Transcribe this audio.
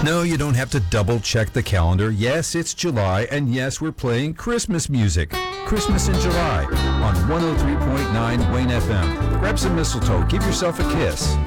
No, you don't have to double check the calendar. Yes, it's July, and yes, we're playing Christmas music. Christmas in July on 103.9 Wayne FM. Grab some mistletoe, give yourself a kiss.